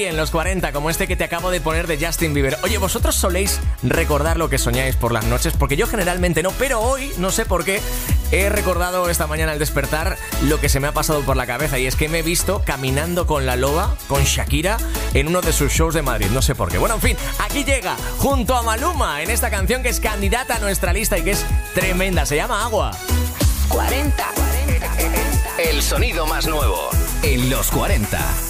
En los 40, como este que te acabo de poner de Justin Bieber. Oye, ¿vosotros soléis recordar lo que soñáis por las noches? Porque yo generalmente no, pero hoy, no sé por qué, he recordado esta mañana al despertar lo que se me ha pasado por la cabeza. Y es que me he visto caminando con la loba, con Shakira, en uno de sus shows de Madrid. No sé por qué. Bueno, en fin, aquí llega, junto a Maluma, en esta canción que es candidata a nuestra lista y que es tremenda. Se llama Agua. 40. El sonido más nuevo en los 40.